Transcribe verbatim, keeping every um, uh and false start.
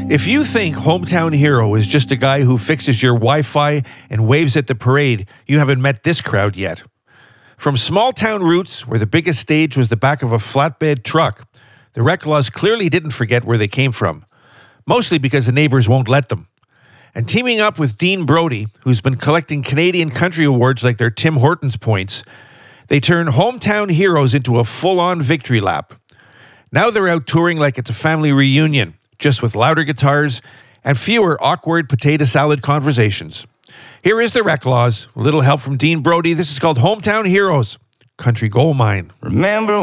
If you think Hometown Hero is just a guy who fixes your Wi-Fi and waves at the parade, you haven't met this crowd yet. From small town roots, where the biggest stage was the back of a flatbed truck, the Reklaws clearly didn't forget where they came from, mostly because the neighbors won't let them. And teaming up with Dean Brody, who's been collecting Canadian country awards like their Tim Hortons points, they turn Hometown Heroes into a full-on victory lap. Now they're out touring like it's a family reunion, just with louder guitars and fewer awkward potato salad conversations. Here is the Reklaws, a little help from Dean Brody. This is called Hometown Heroes, Country Gold Mine. Remember